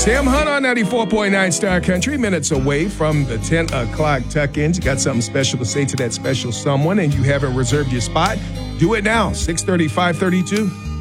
Sam Hunt on 94.9 Star Country, minutes away from the 10 o'clock tuck-ins. You got something special to say to that special someone and you haven't reserved your spot? Do it now, 6:30, 5:32.